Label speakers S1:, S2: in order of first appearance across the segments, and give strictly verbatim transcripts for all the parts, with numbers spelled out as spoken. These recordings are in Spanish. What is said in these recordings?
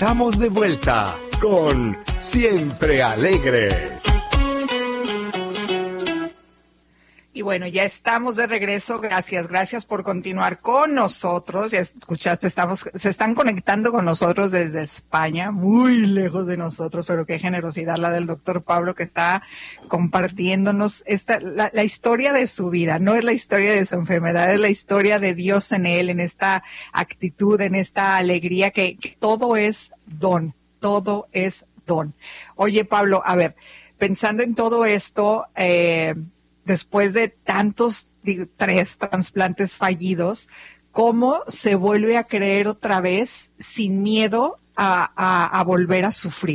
S1: estamos de vuelta con Siempre Alegres.
S2: Y bueno, ya estamos de regreso. Gracias, gracias por continuar con nosotros. Ya escuchaste, estamos, se están conectando con nosotros desde España, muy lejos de nosotros, pero qué generosidad la del doctor Pablo, que está compartiéndonos esta, la, la historia de su vida. No es la historia de su enfermedad, es la historia de Dios en él, en esta actitud, en esta alegría, que, que todo es don, todo es don. Oye, Pablo, a ver, pensando en todo esto, eh, después de tantos, digo, tres trasplantes fallidos, ¿cómo se vuelve a creer otra vez sin miedo a, a, a volver a sufrir?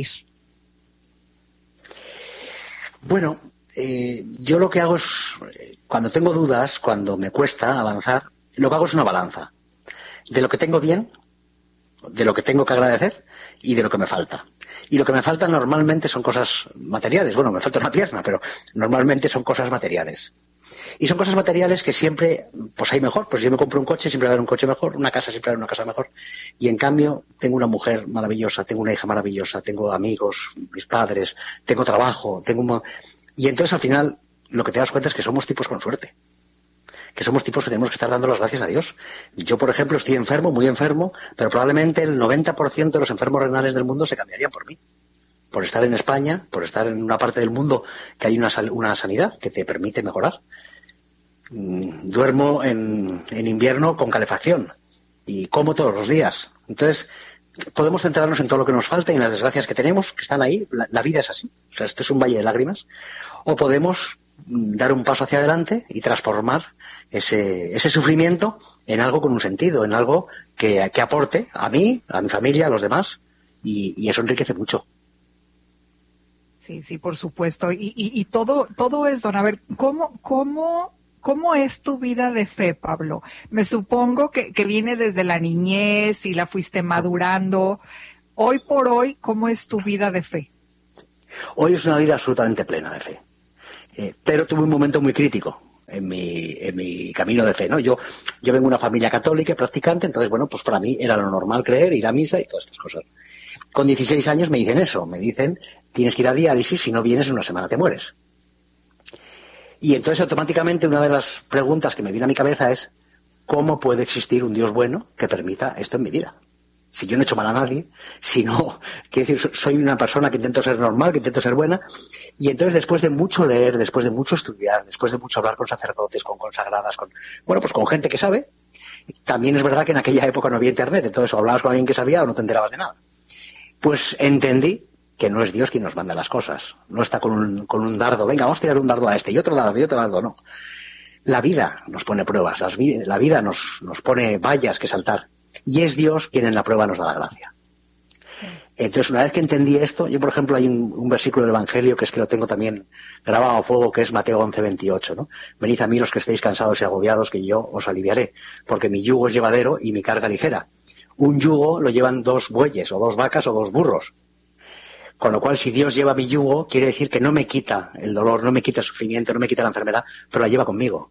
S3: Bueno, eh, yo lo que hago es, cuando tengo dudas, cuando me cuesta avanzar, lo que hago es una balanza de lo que tengo bien, de lo que tengo que agradecer y de lo que me falta. Y lo que me falta normalmente son cosas materiales. Bueno, me falta una pierna, pero normalmente son cosas materiales. Y son cosas materiales que siempre, pues hay mejor. Pues si yo me compro un coche, siempre va a haber un coche mejor. Una casa, siempre va a haber una casa mejor. Y en cambio, tengo una mujer maravillosa, tengo una hija maravillosa, tengo amigos, mis padres, tengo trabajo, tengo un... Y entonces al final, lo que te das cuenta es que somos tipos con suerte. Que somos tipos que tenemos que estar dando las gracias a Dios. Yo, por ejemplo, estoy enfermo, muy enfermo, pero probablemente el noventa por ciento de los enfermos renales del mundo se cambiarían por mí. Por estar en España, por estar en una parte del mundo que hay una, una sanidad que te permite mejorar. Duermo en, en invierno con calefacción y como todos los días. Entonces, podemos centrarnos en todo lo que nos falta y en las desgracias que tenemos, que están ahí. La, la vida es así. O sea, esto es un valle de lágrimas. O podemos dar un paso hacia adelante y transformar ese, ese sufrimiento en algo con un sentido, en algo que, que aporte a mí, a mi familia, a los demás, y, y eso enriquece mucho.
S2: Sí, sí, por supuesto. Y, y, y todo, todo es, don, a ver, ¿cómo, cómo, cómo es tu vida de fe, Pablo? Me supongo que, que viene desde la niñez y la fuiste madurando. Hoy por hoy, ¿cómo es tu vida de fe?
S3: Hoy es una vida absolutamente plena de fe. Eh, pero tuve un momento muy crítico en mi, en mi camino de fe, ¿no? Yo, yo vengo de una familia católica y practicante, entonces, bueno, pues para mí era lo normal creer, ir a misa y todas estas cosas. Con dieciséis años me dicen eso, me dicen, tienes que ir a diálisis, si no vienes en una semana te mueres. Y entonces automáticamente una de las preguntas que me viene a mi cabeza es, ¿cómo puede existir un Dios bueno que permita esto en mi vida? Si yo no he hecho mal a nadie, si no, quiero decir, soy una persona que intento ser normal, que intento ser buena, y entonces después de mucho leer, después de mucho estudiar, después de mucho hablar con sacerdotes, con consagradas, con, bueno, pues con gente que sabe, también es verdad que en aquella época no había internet, entonces o hablabas con alguien que sabía o no te enterabas de nada. Pues entendí que no es Dios quien nos manda las cosas, no está con un, con un dardo, venga, vamos a tirar un dardo a este, y otro dardo, y otro dardo, no. La vida nos pone pruebas, las, la vida nos, nos pone vallas que saltar. Y es Dios quien en la prueba nos da la gracia. Sí. Entonces, una vez que entendí esto, yo, por ejemplo, hay un, un versículo del Evangelio que es que lo tengo también grabado a fuego, que es Mateo once veintiocho, ¿no? Venid a mí los que estéis cansados y agobiados, que yo os aliviaré, porque mi yugo es llevadero y mi carga ligera. Un yugo lo llevan dos bueyes, o dos vacas, o dos burros. Con lo cual, si Dios lleva mi yugo, quiere decir que no me quita el dolor, no me quita el sufrimiento, no me quita la enfermedad, pero la lleva conmigo.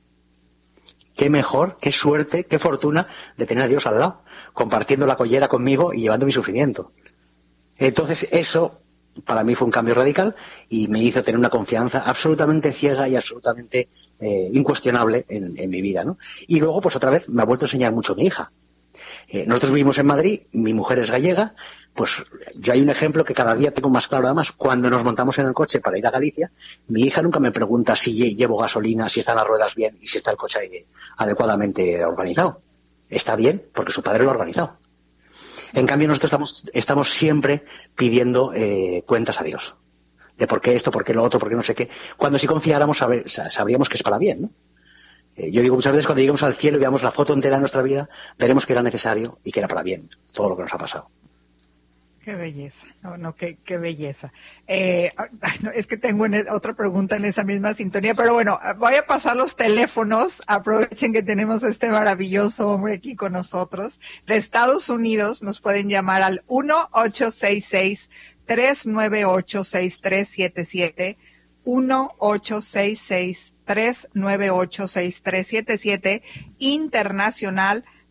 S3: Qué mejor, qué suerte, qué fortuna de tener a Dios al lado, compartiendo la collera conmigo y llevando mi sufrimiento. Entonces eso para mí fue un cambio radical y me hizo tener una confianza absolutamente ciega y absolutamente eh, incuestionable en, en mi vida, ¿no? Y luego, pues otra vez, me ha vuelto a enseñar mucho mi hija. Eh, nosotros vivimos en Madrid, mi mujer es gallega, pues yo hay un ejemplo que cada día tengo más claro. Además, cuando nos montamos en el coche para ir a Galicia, mi hija nunca me pregunta si llevo gasolina, si están las ruedas bien y si está el coche adecuadamente organizado. Está bien porque su padre lo ha organizado. En cambio, nosotros estamos, estamos siempre pidiendo eh, cuentas a Dios. De por qué esto, por qué lo otro, por qué no sé qué. Cuando si confiáramos, saber, sabríamos que es para bien, ¿no? Eh, yo digo muchas veces, cuando lleguemos al cielo y veamos la foto entera de nuestra vida, veremos que era necesario y que era para bien todo lo que nos ha pasado.
S2: Qué belleza, no, no, qué, qué belleza. Eh, no, es que tengo en, otra pregunta en esa misma sintonía, pero bueno, voy a pasar los teléfonos. Aprovechen que tenemos a este maravilloso hombre aquí con nosotros. De Estados Unidos nos pueden llamar al uno ocho seis seis, tres nueve ocho, seis tres siete siete, uno ocho seis seis, tres nueve ocho, seis tres siete siete, internacional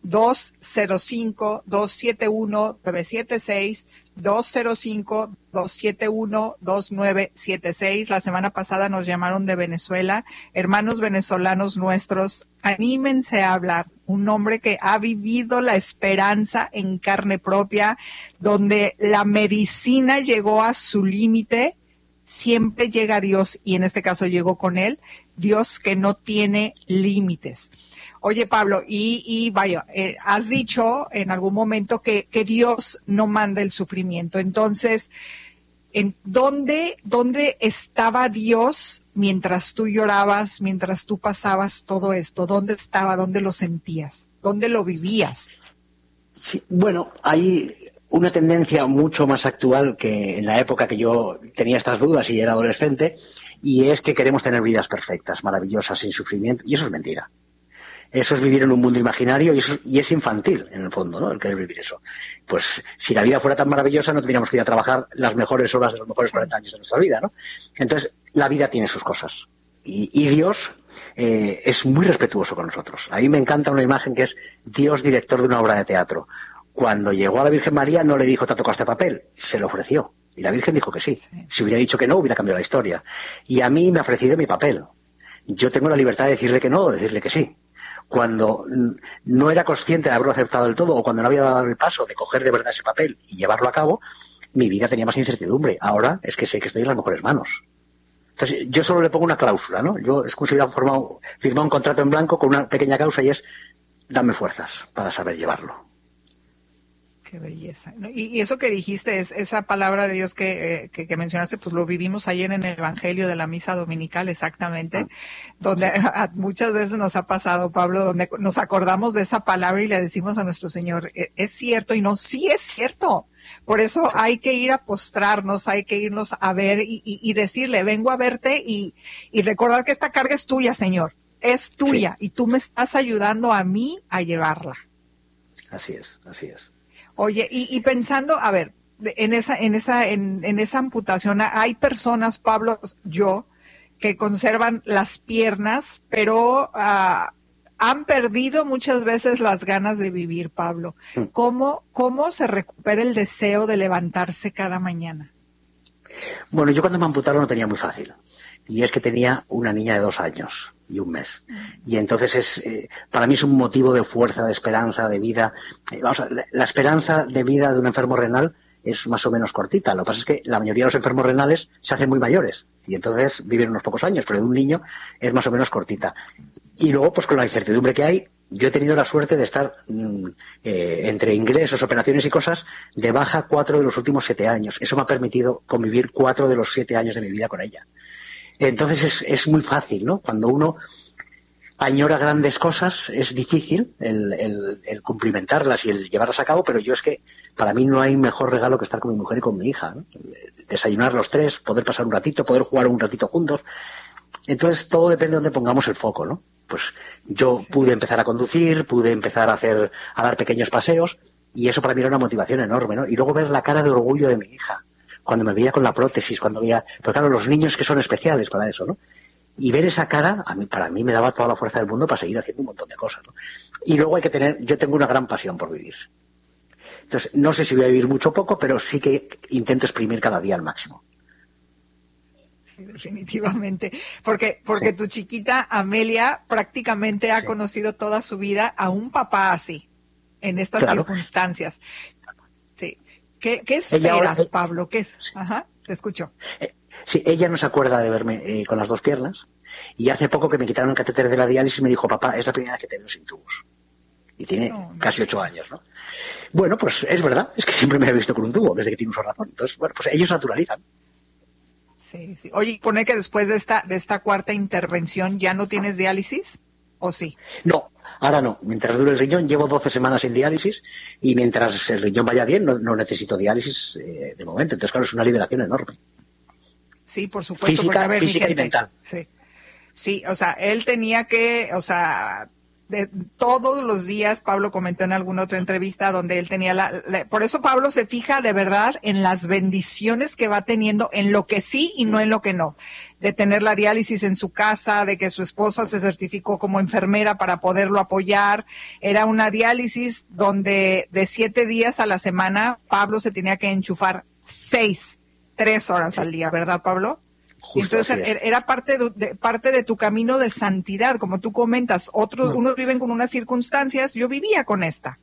S2: dos cero cinco, dos siete uno, nueve siete seis, dos cero cinco, dos siete uno, dos nueve siete seis. La semana pasada nos llamaron de Venezuela. Hermanos venezolanos nuestros, anímense a hablar. Un hombre que ha vivido la esperanza en carne propia, donde la medicina llegó a su límite. Siempre llega Dios, y en este caso llegó con él, Dios que no tiene límites. Oye, Pablo, y, y vaya, eh, has dicho en algún momento que, que Dios no manda el sufrimiento. Entonces, ¿en dónde, dónde estaba Dios mientras tú llorabas, mientras tú pasabas todo esto? ¿Dónde estaba? ¿Dónde lo sentías? ¿Dónde lo vivías?
S3: Sí, bueno, hay una tendencia mucho más actual que en la época que yo tenía estas dudas y era adolescente, y es que queremos tener vidas perfectas, maravillosas, sin sufrimiento, y eso es mentira. Eso es vivir en un mundo imaginario y, eso, y es infantil, en el fondo, ¿no?, el querer vivir eso. Pues si la vida fuera tan maravillosa, no tendríamos que ir a trabajar las mejores horas de los mejores cuarenta años de nuestra vida, ¿no? Entonces, la vida tiene sus cosas. Y, y Dios eh, es muy respetuoso con nosotros. A mí me encanta una imagen que es Dios director de una obra de teatro. Cuando llegó a la Virgen María no le dijo, te ha tocado este papel, se lo ofreció. Y la Virgen dijo que sí. sí. Si hubiera dicho que no, hubiera cambiado la historia. Y a mí me ha ofrecido mi papel. Yo tengo la libertad de decirle que no o de decirle que sí. Cuando no era consciente de haberlo aceptado del todo, o cuando no había dado el paso de coger de verdad ese papel y llevarlo a cabo, mi vida tenía más incertidumbre. Ahora es que sé que estoy en las mejores manos. Entonces, yo solo le pongo una cláusula, ¿no? Yo es como si hubiera formado, firmado un contrato en blanco con una pequeña cláusula, y es, dame fuerzas para saber llevarlo.
S2: Qué belleza. Y, y eso que dijiste, es esa palabra de Dios que, eh, que, que mencionaste, pues lo vivimos ayer en el Evangelio de la Misa Dominical, exactamente, ah, donde sí. a, a, muchas veces nos ha pasado, Pablo, donde nos acordamos de esa palabra y le decimos a nuestro Señor, es cierto, y no, sí es cierto. Por eso sí. hay que ir a postrarnos, hay que irnos a ver y, y, y decirle, vengo a verte y, y recordar que esta carga es tuya, Señor, es tuya, sí. y tú me estás ayudando a mí a llevarla.
S3: Así es, así es.
S2: Oye, y, y pensando, a ver, en esa, en esa, en, en esa amputación, hay personas, Pablo, yo, que conservan las piernas, pero uh, han perdido muchas veces las ganas de vivir, Pablo. ¿Cómo, cómo se recupera el deseo de levantarse cada mañana?
S3: Bueno, yo cuando me amputaron lo tenía muy fácil. Y es que tenía una niña de dos años y un mes. Y entonces es, eh, para mí es un motivo de fuerza, de esperanza, de vida. Eh, vamos a, la, la esperanza de vida de un enfermo renal es más o menos cortita. Lo que pasa es que la mayoría de los enfermos renales se hacen muy mayores y entonces viven unos pocos años, pero de un niño es más o menos cortita. Y luego, pues con la incertidumbre que hay, yo he tenido la suerte de estar mmm, eh, entre ingresos, operaciones y cosas, de baja cuatro de los últimos siete años. Eso me ha permitido convivir cuatro de los siete años de mi vida con ella. Entonces es, es muy fácil, ¿no? Cuando uno añora grandes cosas, es difícil el, el, el cumplimentarlas y el llevarlas a cabo, pero yo es que para mí no hay mejor regalo que estar con mi mujer y con mi hija, ¿no? Desayunar los tres, poder pasar un ratito, poder jugar un ratito juntos. Entonces todo depende de donde pongamos el foco, ¿no? Pues yo sí. pude empezar a conducir, pude empezar a hacer, a dar pequeños paseos, y eso para mí era una motivación enorme, ¿no? Y luego ver la cara de orgullo de mi hija, cuando me veía con la prótesis, cuando veía, pero claro, los niños que son especiales para eso, ¿no? Y ver esa cara, a mí, para mí me daba toda la fuerza del mundo para seguir haciendo un montón de cosas, ¿no? Y luego hay que tener, yo tengo una gran pasión por vivir. Entonces, no sé si voy a vivir mucho o poco, pero sí que intento exprimir cada día al máximo.
S2: Sí, definitivamente. Porque, porque sí. tu chiquita Amelia prácticamente ha sí. conocido toda su vida a un papá así, en estas claro. circunstancias. Sí. ¿Qué, qué esperas, ahora, Pablo? ¿Qué es? Sí. Ajá, te escucho.
S3: Eh, sí, ella no se acuerda de verme eh, con las dos piernas, y hace poco que me quitaron el catéter de la diálisis me dijo, papá, es la primera vez que te veo sin tubos. Y tiene no, no. casi ocho años, ¿no? Bueno, pues es verdad, es que siempre me he visto con un tubo, desde que tiene uso de razón. Entonces, bueno, pues ellos naturalizan.
S2: Sí, sí. Oye, ¿pone que después de esta, de esta cuarta intervención ya no tienes diálisis? ¿O sí?
S3: No. Ahora no, mientras dure el riñón, llevo doce semanas sin diálisis y mientras el riñón vaya bien no, no necesito diálisis eh, de momento. Entonces, claro, es una liberación enorme.
S2: Sí, por supuesto.
S3: Física,
S2: porque, a ver,
S3: física
S2: gente,
S3: y mental.
S2: Sí. sí, o sea, él tenía que, o sea, de, todos los días, Pablo comentó en alguna otra entrevista donde él tenía la, la, por eso Pablo se fija de verdad en las bendiciones que va teniendo, en lo que sí y no en lo que no. De tener la diálisis en su casa, de que su esposa se certificó como enfermera para poderlo apoyar. Era una diálisis donde de siete días a la semana Pablo se tenía que enchufar seis, tres horas al día, ¿verdad, Pablo? Justo. Entonces era parte de, de, parte de tu camino de santidad, como tú comentas. Otros, no. Unos viven con unas circunstancias, yo vivía con esta.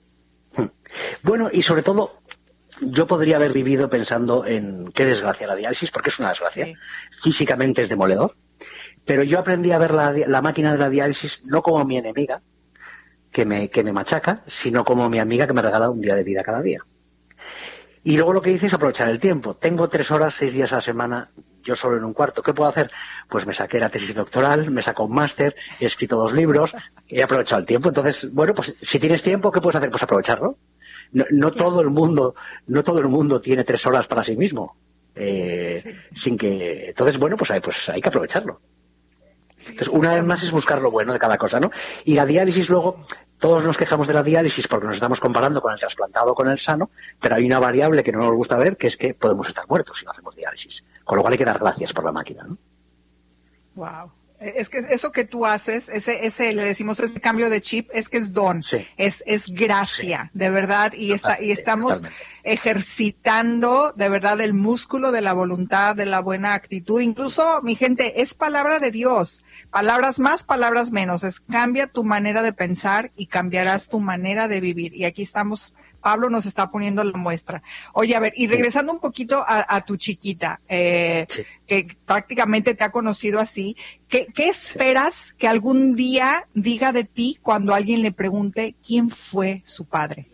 S3: Bueno, y sobre todo, yo podría haber vivido pensando en qué desgracia la diálisis, porque es una desgracia. Sí. Físicamente es demoledor, pero yo aprendí a ver la, la máquina de la diálisis no como mi enemiga, que me, que me machaca, sino como mi amiga que me regala un día de vida cada día. Y luego lo que hice es aprovechar el tiempo. Tengo tres horas, seis días a la semana, yo solo en un cuarto. ¿Qué puedo hacer? Pues me saqué la tesis doctoral, me saco un máster, he escrito dos libros, he aprovechado el tiempo. Entonces, bueno, pues si tienes tiempo, ¿qué puedes hacer? Pues aprovecharlo. No, no todo el mundo, no todo el mundo tiene tres horas para sí mismo. Eh, sí. Sin que, entonces, bueno, pues hay, pues hay que aprovecharlo. Entonces, una vez más es buscar lo bueno de cada cosa, ¿no? Y la diálisis luego, todos nos quejamos de la diálisis porque nos estamos comparando con el trasplantado o con el sano, pero hay una variable que no nos gusta ver, que es que podemos estar muertos si no hacemos diálisis. Con lo cual hay que dar gracias por la máquina, ¿no?
S2: Wow. Es que eso que tú haces, ese, ese, le decimos ese cambio de chip, es que es don, sí. es, es gracia, sí. de verdad, y está, y estamos totalmente ejercitando de verdad el músculo de la voluntad, de la buena actitud. Incluso, mi gente, es palabra de Dios. Palabras más, palabras menos. Es cambia tu manera de pensar y cambiarás tu manera de vivir. Y aquí estamos, Pablo nos está poniendo la muestra. Oye, a ver, y regresando un poquito a, a tu chiquita, eh, sí. que prácticamente te ha conocido así, ¿qué, qué esperas que algún día diga de ti cuando alguien le pregunte quién fue su padre?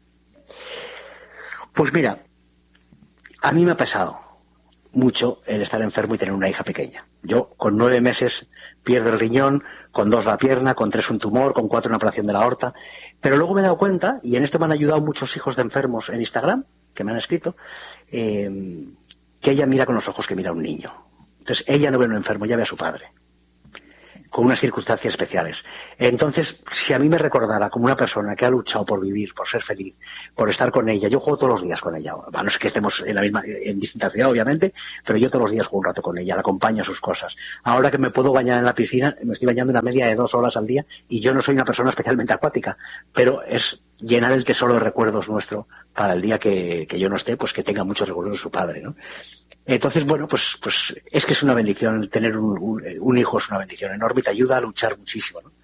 S3: Pues mira, a mí me ha pesado mucho el estar enfermo y tener una hija pequeña. Yo con nueve meses pierdo el riñón, con dos la pierna, con tres un tumor, con cuatro una operación de la aorta. Pero luego me he dado cuenta, y en esto me han ayudado muchos hijos de enfermos en Instagram, que me han escrito, eh, que ella mira con los ojos que mira un niño. Entonces ella no ve a un enfermo, ella ve a su padre, con unas circunstancias especiales. Entonces, si a mí me recordara como una persona que ha luchado por vivir, por ser feliz, por estar con ella, yo juego todos los días con ella, a no ser que estemos en la misma, en distinta ciudad, obviamente, pero yo todos los días juego un rato con ella, la acompaño a sus cosas. Ahora que me puedo bañar en la piscina, me estoy bañando una media de dos horas al día, y yo no soy una persona especialmente acuática, pero es llenar el tesoro de recuerdos nuestro para el día que, que yo no esté, pues que tenga muchos recuerdos de su padre, ¿no? Entonces, bueno, pues pues es que es una bendición, tener un, un, un hijo es una bendición enorme y te ayuda a luchar muchísimo, ¿no?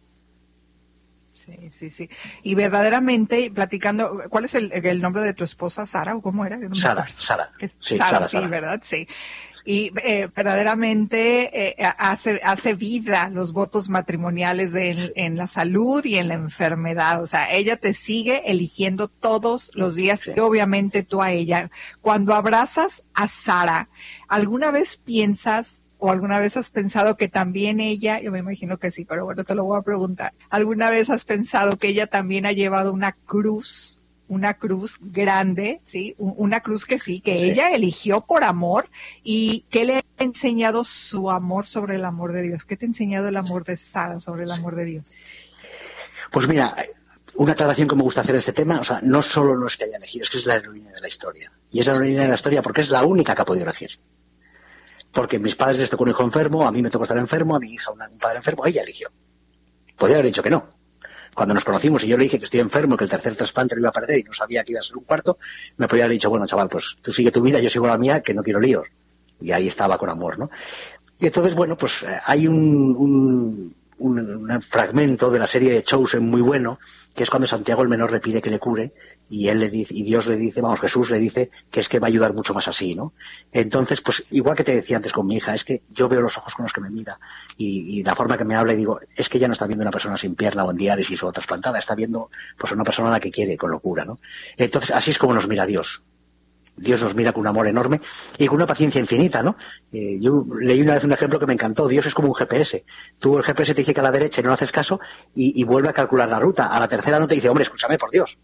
S2: Sí, sí, sí. Y verdaderamente, platicando, ¿cuál es el, el nombre de tu esposa, Sara, o cómo era? No
S3: Sara, Sara.
S2: Sí, Sara, Sara, sí, Sara. ¿Verdad? Sí. Y eh, verdaderamente eh, hace hace vida los votos matrimoniales de, en, sí. en la salud y en la enfermedad. O sea, ella te sigue eligiendo todos los días, sí. y obviamente tú a ella. Cuando abrazas a Sara, ¿alguna vez piensas o alguna vez has pensado que también ella, yo me imagino que sí, pero bueno, te lo voy a preguntar, ¿alguna vez has pensado que ella también ha llevado una cruz? Una cruz grande, ¿sí? Una cruz que sí, que ella eligió por amor. ¿Y qué le ha enseñado su amor sobre el amor de Dios? ¿Qué te ha enseñado el amor de Sara sobre el amor de Dios?
S3: Pues mira, una aclaración que me gusta hacer de este tema, o sea, no solo no es que haya elegido, es que es la heroína de la historia. Y es la heroína sí. de la historia porque es la única que ha podido elegir. Porque mis padres les tocó un hijo enfermo, a mí me tocó estar enfermo, a mi hija una, un padre enfermo, ella eligió. Podría haber dicho que no. Cuando nos conocimos y yo le dije que estoy enfermo, que el tercer trasplante lo iba a perder y no sabía que iba a ser un cuarto, me podría haber dicho, bueno, chaval, pues tú sigue tu vida, yo sigo la mía, que no quiero líos. Y ahí estaba con amor, ¿no? Y entonces, bueno, pues hay un, un, un, un fragmento de la serie de Chosen muy bueno, que es cuando Santiago el Menor le pide que le cure, y él le dice, y Dios le dice, vamos, Jesús le dice que es que va a ayudar mucho más así, ¿no? Entonces, pues igual que te decía antes con mi hija, es que yo veo los ojos con los que me mira y, y la forma que me habla y digo, es que ella no está viendo una persona sin pierna o en diálisis o trasplantada, está viendo pues una persona a la que quiere con locura, ¿no? Entonces, así es como nos mira Dios. Dios nos mira con un amor enorme y con una paciencia infinita, ¿no? Eh, yo leí una vez un ejemplo que me encantó. Dios es como un G P S. Tú el G P S te dice que a la derecha y no hace caso y, y vuelve a calcular la ruta. A la tercera no te dice, hombre, escúchame, por Dios.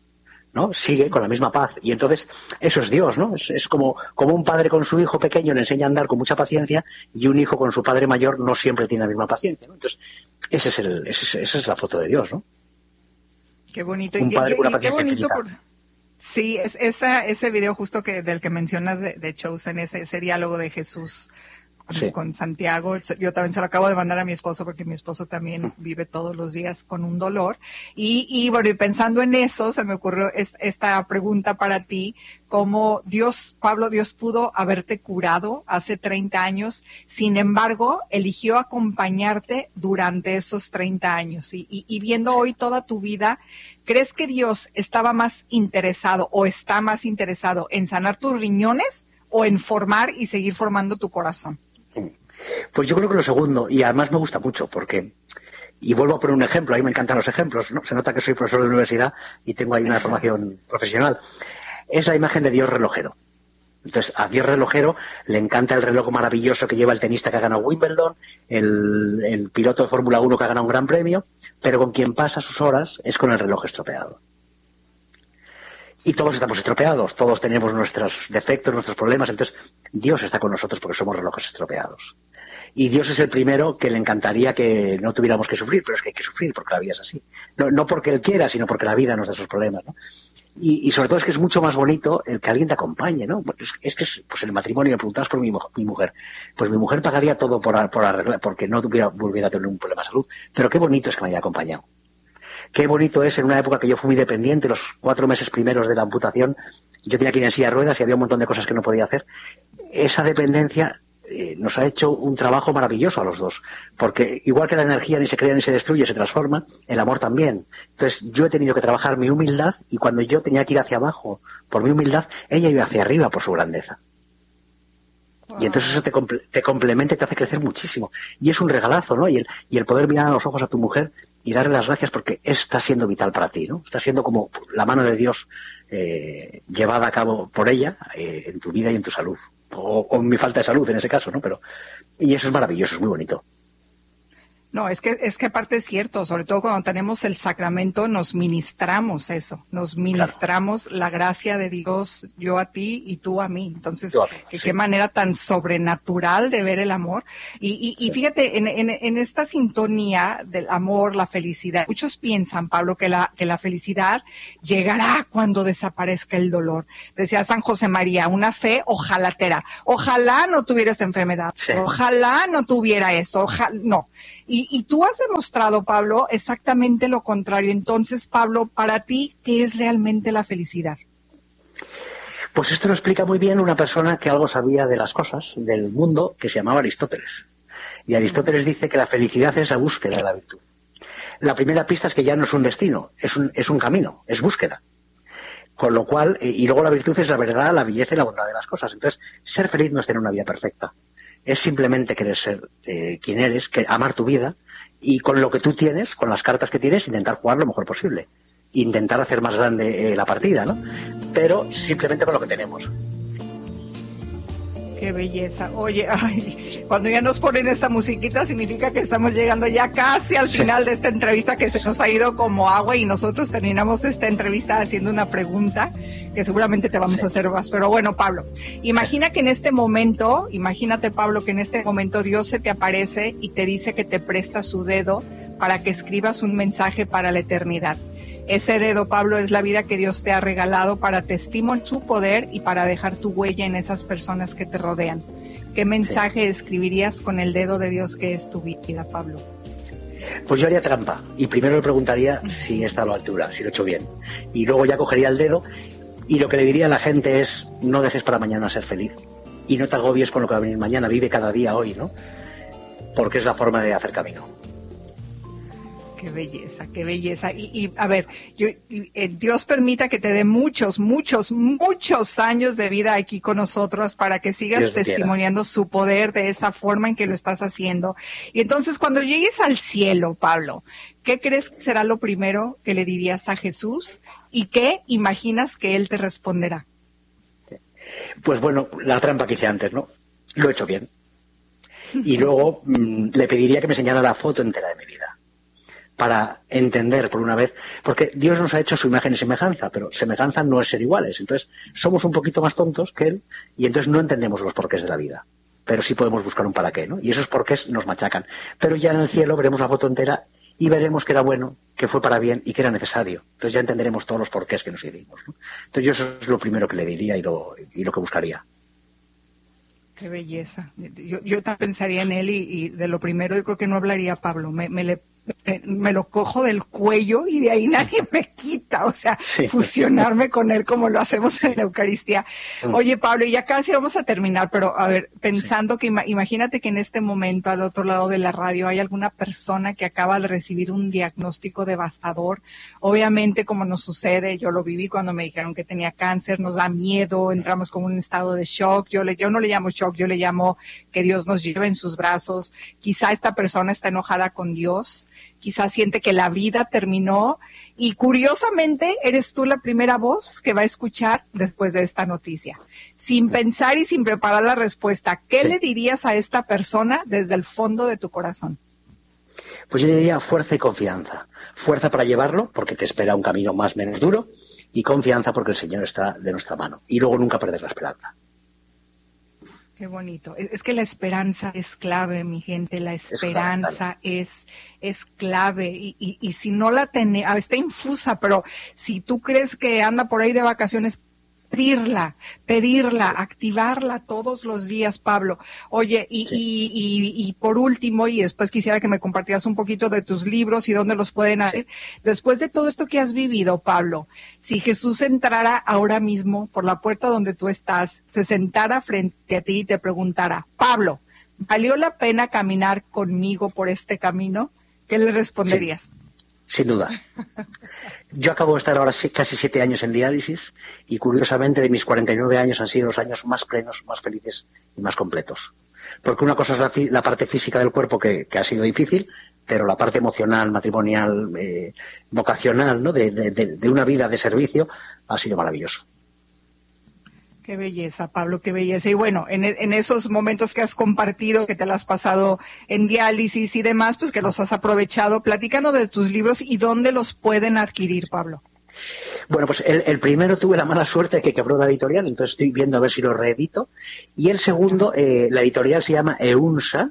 S3: ¿no? Sigue con la misma paz. Y entonces, eso es Dios, ¿no? Es, es como, como un padre con su hijo pequeño le enseña a andar con mucha paciencia, y un hijo con su padre mayor no siempre tiene la misma paciencia, ¿no? Entonces, ese es el, ese es, esa es la foto de Dios, ¿no?
S2: Qué bonito.
S3: Un
S2: y,
S3: padre
S2: y,
S3: con una
S2: y qué
S3: paciencia
S2: bonito por... Sí, es, esa, ese video justo que del que mencionas de, de Chosen, ese, ese diálogo de Jesús con,
S3: sí.
S2: con Santiago, yo también se lo acabo de mandar a mi esposo porque mi esposo también vive todos los días con un dolor. Y, y bueno, y pensando en eso, se me ocurrió es, esta pregunta para ti, cómo Dios, Pablo, Dios pudo haberte curado hace treinta años, sin embargo, eligió acompañarte durante esos treinta años. Y, y, y viendo hoy toda tu vida, ¿crees que Dios estaba más interesado o está más interesado en sanar tus riñones o en formar y seguir formando tu corazón?
S3: Pues yo creo que lo segundo, y además me gusta mucho, porque, y vuelvo a poner un ejemplo, a mí me encantan los ejemplos, ¿no? Se nota que soy profesor de universidad y tengo ahí una formación profesional. Es la imagen de Dios relojero. Entonces, a Dios relojero le encanta el reloj maravilloso que lleva el tenista que ha ganado Wimbledon, el, el piloto de Fórmula uno que ha ganado un gran premio, pero con quien pasa sus horas es con el reloj estropeado. Y todos estamos estropeados, todos tenemos nuestros defectos, nuestros problemas, entonces Dios está con nosotros porque somos relojes estropeados. Y Dios es el primero que le encantaría que no tuviéramos que sufrir, pero es que hay que sufrir porque la vida es así. No, no porque Él quiera, sino porque la vida nos da esos problemas, ¿no? Y, y sobre todo es que es mucho más bonito el que alguien te acompañe, ¿no? Es, es que es, pues el matrimonio, me preguntabas por mi, mi mujer, pues mi mujer pagaría todo por, por arreglar, porque no tuviera, volviera a tener un problema de salud, pero qué bonito es que me haya acompañado. Qué bonito es en una época que yo fui muy dependiente, los cuatro meses primeros de la amputación, yo tenía que ir en silla de ruedas y había un montón de cosas que no podía hacer. Esa dependencia eh, nos ha hecho un trabajo maravilloso a los dos, porque igual que la energía ni se crea ni se destruye, se transforma, el amor también. Entonces yo he tenido que trabajar mi humildad, y cuando yo tenía que ir hacia abajo por mi humildad, ella iba hacia arriba por su grandeza. Y entonces eso te, comple te complementa y te hace crecer muchísimo. Y es un regalazo, ¿no? Y el, y el poder mirar a los ojos a tu mujer y darle las gracias porque está siendo vital para ti, ¿no? Está siendo como la mano de Dios eh, llevada a cabo por ella eh, en tu vida y en tu salud. O, o en mi falta de salud en ese caso, ¿no? Pero, y eso es maravilloso, es muy bonito.
S2: No, es que, es que aparte es cierto, sobre todo cuando tenemos el sacramento, nos ministramos eso, nos ministramos claro. La gracia de Dios, yo a ti y tú a mí. Entonces,
S3: a mí,
S2: que
S3: sí.
S2: Qué manera tan sobrenatural de ver el amor. Y, y, sí. y fíjate, en, en, en esta sintonía del amor, la felicidad, muchos piensan, Pablo, que la, que la felicidad llegará cuando desaparezca el dolor. Decía San José María, una fe ojalatera. Ojalá no tuviera esta enfermedad, sí. Ojalá no tuviera esto, ojalá, no. Y, y tú has demostrado, Pablo, exactamente lo contrario. Entonces, Pablo, para ti, ¿qué es realmente la felicidad?
S3: Pues esto lo explica muy bien una persona que algo sabía de las cosas, del mundo, que se llamaba Aristóteles. Y Aristóteles dice que la felicidad es la búsqueda de la virtud. La primera pista es que ya no es un destino, es un, es un camino, es búsqueda. Con lo cual, y luego la virtud es la verdad, la belleza y la bondad de las cosas. Entonces, ser feliz no es tener una vida perfecta. Es simplemente querer ser eh, quien eres, que, amar tu vida, y con lo que tú tienes, con las cartas que tienes, intentar jugar lo mejor posible. Intentar hacer más grande eh, la partida, ¿no? Pero simplemente con lo que tenemos.
S2: Qué belleza. Oye, ay, cuando ya nos ponen esta musiquita significa que estamos llegando ya casi al final de esta entrevista que se nos ha ido como agua, y nosotros terminamos esta entrevista haciendo una pregunta que seguramente te vamos a hacer más. Pero bueno, Pablo, imagina que en este momento, imagínate, Pablo, que en este momento Dios se te aparece y te dice que te presta su dedo para que escribas un mensaje para la eternidad. Ese dedo, Pablo, es la vida que Dios te ha regalado para testimoniar su poder y para dejar tu huella en esas personas que te rodean. ¿Qué mensaje sí. escribirías con el dedo de Dios que es tu vida, Pablo?
S3: Pues yo haría trampa y primero le preguntaría si está a la altura, si lo he hecho bien. Y luego ya cogería el dedo y lo que le diría a la gente es: no dejes para mañana ser feliz y no te agobies con lo que va a venir mañana, vive cada día hoy, ¿no? Porque es la forma de hacer camino.
S2: Qué belleza, qué belleza. Y, y a ver, yo, eh, Dios permita que te dé muchos, muchos, muchos años de vida aquí con nosotros para que sigas testimoniando su poder de esa forma en que lo estás haciendo. Y entonces, cuando llegues al cielo, Pablo, ¿qué crees que será lo primero que le dirías a Jesús? ¿Y qué imaginas que Él te responderá?
S3: Pues bueno, la trampa que hice antes, ¿no? Lo he hecho bien. Y luego mmm, le pediría que me enseñara la foto entera de mi vida. para entender por una vez, porque Dios nos ha hecho su imagen y semejanza, pero semejanza no es ser iguales. Entonces, somos un poquito más tontos que Él y entonces no entendemos los porqués de la vida. Pero sí podemos buscar un para qué, ¿no? Y esos porqués nos machacan. Pero ya en el cielo veremos la foto entera y veremos que era bueno, que fue para bien y que era necesario. Entonces ya entenderemos todos los porqués que nos hicimos, ¿no? Entonces yo eso es lo primero que le diría y lo, y lo que buscaría.
S2: Qué belleza. Yo, yo también pensaría en él y, y de lo primero yo creo que no hablaría Pablo. Me, me, le, me lo cojo del cuello y de ahí nadie me quita. O sea, sí. Fusionarme con él como lo hacemos en la Eucaristía. Oye, Pablo, y ya casi vamos a terminar, pero a ver, pensando sí. que ima, imagínate que en este momento al otro lado de la radio hay alguna persona que acaba de recibir un diagnóstico devastador. Obviamente, como nos sucede, yo lo viví cuando me dijeron que tenía cáncer, nos da miedo, entramos como en un estado de shock. Yo, le, yo no le llamo shock, yo le llamo que Dios nos lleve en sus brazos. Quizá esta persona está enojada con Dios, quizá siente que la vida terminó y curiosamente eres tú la primera voz que va a escuchar después de esta noticia. Sin pensar y sin preparar la respuesta, ¿qué sí. le dirías a esta persona desde el fondo de tu corazón?
S3: Pues yo le diría fuerza y confianza. Fuerza para llevarlo, porque te espera un camino más o menos duro, y confianza porque el Señor está de nuestra mano. Y luego nunca perder la esperanza.
S2: Qué bonito. Es, es que la esperanza es clave, mi gente. La esperanza es, es clave. Y, y, y si no la tenés, está infusa, pero si tú crees que anda por ahí de vacaciones, pedirla, pedirla, activarla todos los días, Pablo. Oye, y, sí. y, y, y por último, y después quisiera que me compartieras un poquito de tus libros y dónde los pueden hacer. Después de todo esto que has vivido, Pablo, si Jesús entrara ahora mismo por la puerta donde tú estás, se sentara frente a ti y te preguntara, Pablo, ¿valió la pena caminar conmigo por este camino? ¿Qué le responderías?
S3: Sí. Sin duda. Yo acabo de estar ahora casi siete años en diálisis y curiosamente de mis cuarenta y nueve años han sido los años más plenos, más felices y más completos. Porque una cosa es la, la parte física del cuerpo que, que ha sido difícil, pero la parte emocional, matrimonial, eh, vocacional, ¿no? de, de, de una vida de servicio ha sido maravilloso.
S2: Qué belleza, Pablo, qué belleza. Y bueno, en, en esos momentos que has compartido, que te lo has pasado en diálisis y demás, pues que los has aprovechado, platícanos de tus libros y dónde los pueden adquirir, Pablo.
S3: Bueno, pues el, el primero tuve la mala suerte de que quebró la editorial, entonces estoy viendo a ver si lo reedito. Y el segundo, eh, la editorial se llama EUNSA,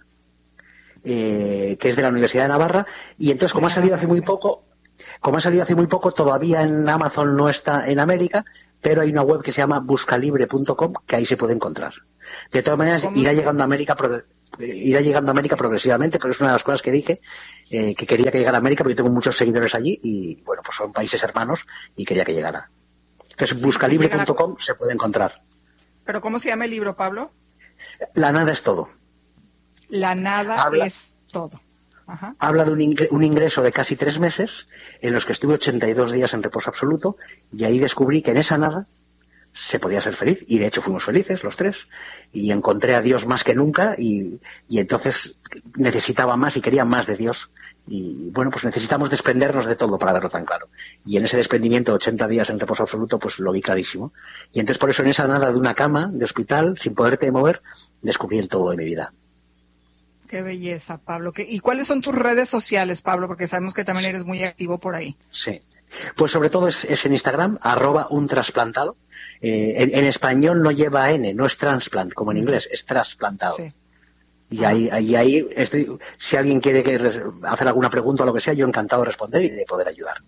S3: eh, que es de la Universidad de Navarra, y entonces como ha salido hace muy poco, como ha salido hace muy poco, todavía en Amazon no está en América, pero hay una web que se llama buscalibre punto com que ahí se puede encontrar. De todas maneras, irá llegando a América irá llegando a América progresivamente, pero es una de las cosas que dije, eh, que quería que llegara a América porque yo tengo muchos seguidores allí y, bueno, pues son países hermanos y quería que llegara. Entonces, sí, buscalibre punto com se puede encontrar.
S2: ¿Pero cómo se llama el libro, Pablo?
S3: La nada es todo.
S2: La nada Habla... es todo. Ajá.
S3: Habla de un, ingre, un ingreso de casi tres meses en los que estuve ochenta y dos días en reposo absoluto y ahí descubrí que en esa nada se podía ser feliz y de hecho fuimos felices los tres y encontré a Dios más que nunca y, y entonces necesitaba más y quería más de Dios y bueno, pues necesitamos desprendernos de todo para verlo tan claro y en ese desprendimiento de ochenta días en reposo absoluto pues lo vi clarísimo y entonces por eso en esa nada de una cama de hospital sin poderte mover descubrí el todo de mi vida.
S2: Qué belleza, Pablo. ¿Y cuáles son tus redes sociales, Pablo? Porque sabemos que también eres muy activo por ahí.
S3: Sí. Pues sobre todo es, es en Instagram, arroba un trasplantado. Eh, en, en español no lleva N, no es transplant, como en inglés, es trasplantado. Sí. Y ah. ahí, ahí, ahí estoy, si alguien quiere que hacer alguna pregunta o lo que sea, yo encantado de responder y de poder ayudar.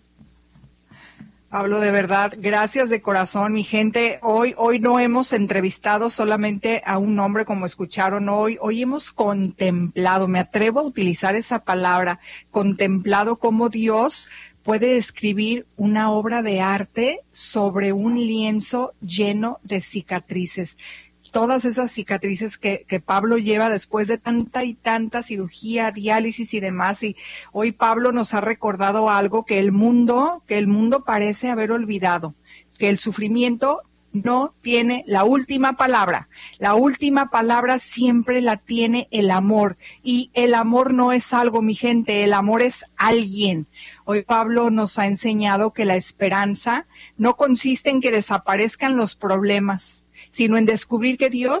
S2: Pablo, de verdad, gracias de corazón, mi gente. Hoy, hoy no hemos entrevistado solamente a un hombre como escucharon hoy. Hoy hemos contemplado, me atrevo a utilizar esa palabra, contemplado cómo Dios puede escribir una obra de arte sobre un lienzo lleno de cicatrices. Todas esas cicatrices que, que Pablo lleva después de tanta y tanta cirugía, diálisis y demás. Y hoy Pablo nos ha recordado algo que el mundo, que el mundo parece haber olvidado, que el sufrimiento no tiene la última palabra. La última palabra siempre la tiene el amor. Y el amor no es algo, mi gente, el amor es alguien. Hoy Pablo nos ha enseñado que la esperanza no consiste en que desaparezcan los problemas, sino en descubrir que Dios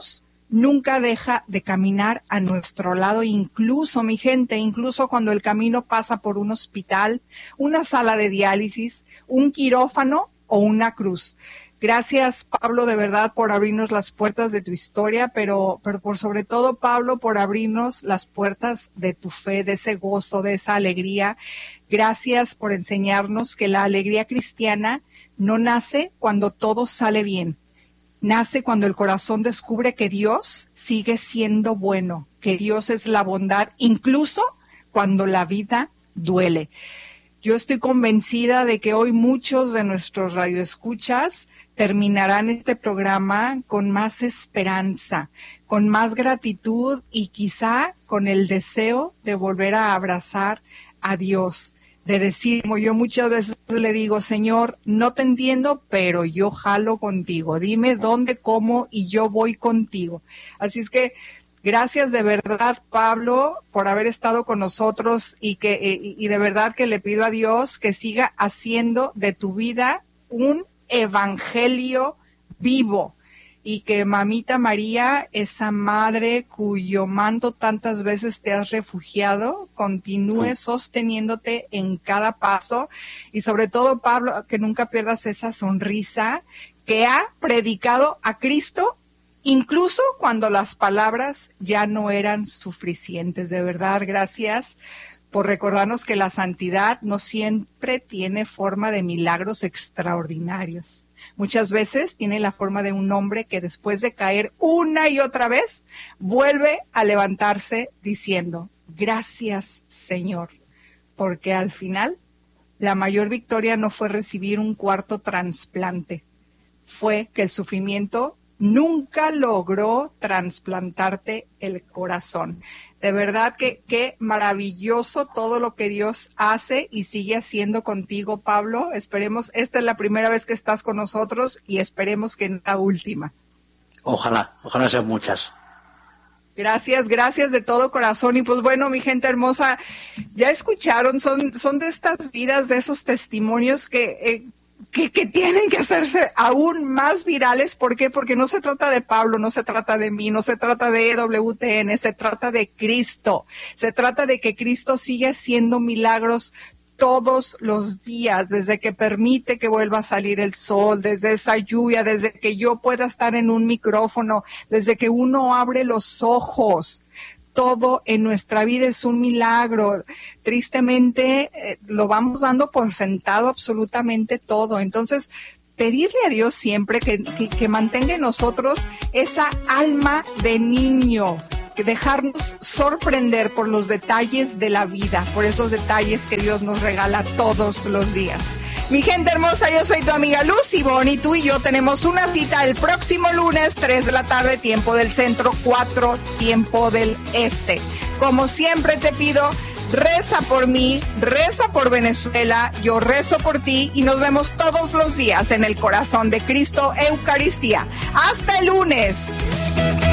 S2: nunca deja de caminar a nuestro lado, incluso, mi gente, incluso cuando el camino pasa por un hospital, una sala de diálisis, un quirófano o una cruz. Gracias, Pablo, de verdad, por abrirnos las puertas de tu historia, pero, pero por sobre todo, Pablo, por abrirnos las puertas de tu fe, de ese gozo, de esa alegría. Gracias por enseñarnos que la alegría cristiana no nace cuando todo sale bien. Nace cuando el corazón descubre que Dios sigue siendo bueno, que Dios es la bondad, incluso cuando la vida duele. Yo estoy convencida de que hoy muchos de nuestros radioescuchas terminarán este programa con más esperanza, con más gratitud y quizá con el deseo de volver a abrazar a Dios, de decir, como yo muchas veces le digo, Señor, no te entiendo, pero yo jalo contigo. Dime dónde, cómo y yo voy contigo. Así es que gracias de verdad, Pablo, por haber estado con nosotros y que y, y de verdad que le pido a Dios que siga haciendo de tu vida un evangelio vivo y que Mamita María, esa madre cuyo manto tantas veces te has refugiado, continúe sosteniéndote en cada paso y sobre todo, Pablo, que nunca pierdas esa sonrisa que ha predicado a Cristo incluso cuando las palabras ya no eran suficientes. De verdad, gracias por recordarnos que la santidad no siempre tiene forma de milagros extraordinarios. Muchas veces tiene la forma de un hombre que después de caer una y otra vez, vuelve a levantarse diciendo, gracias, Señor, porque al final la mayor victoria no fue recibir un cuarto trasplante, fue que el sufrimiento nunca logró trasplantarte el corazón. De verdad que qué maravilloso todo lo que Dios hace y sigue haciendo contigo, Pablo. Esperemos, esta es la primera vez que estás con nosotros y esperemos que no la última.
S3: Ojalá, ojalá sean muchas.
S2: Gracias, gracias de todo corazón. Y pues bueno, mi gente hermosa, ya escucharon, son, son de estas vidas, de esos testimonios que... Eh, Que, que tienen que hacerse aún más virales. ¿Por qué? Porque no se trata de Pablo, no se trata de mí, no se trata de E W T N, se trata de Cristo. Se trata de que Cristo sigue haciendo milagros todos los días, desde que permite que vuelva a salir el sol, desde esa lluvia, desde que yo pueda estar en un micrófono, desde que uno abre los ojos. Todo en nuestra vida es un milagro. Tristemente eh, lo vamos dando por sentado absolutamente todo. Entonces, pedirle a Dios siempre que, que, que mantenga en nosotros esa alma de niño, que dejarnos sorprender por los detalles de la vida, por esos detalles que Dios nos regala todos los días. Mi gente hermosa, yo soy tu amiga Lucy Boni, tú y yo tenemos una cita el próximo lunes, tres de la tarde, tiempo del centro, cuatro, tiempo del este. Como siempre te pido, reza por mí, reza por Venezuela, yo rezo por ti y nos vemos todos los días en el corazón de Cristo, Eucaristía. Hasta el lunes.